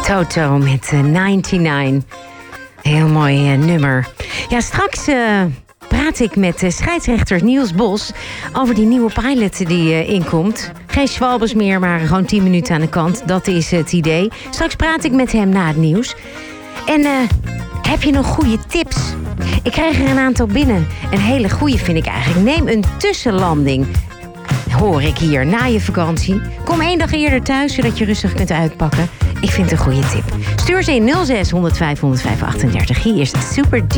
Toto met 99. Heel mooi nummer. Ja, straks praat ik met scheidsrechter Niels Bos over die nieuwe pilot die inkomt. Geen schwalbes meer, maar gewoon 10 minuten aan de kant. Dat is het idee. Straks praat ik met hem na het nieuws. En heb je nog goede tips? Ik krijg er een aantal binnen. Een hele goede vind ik eigenlijk. Neem een tussenlanding. Hoor ik hier na je vakantie. Kom 1 dag eerder thuis, zodat je rustig kunt uitpakken. Ik vind het een goede tip. Stuur ze in 06 105 105 38. Hier is Super G.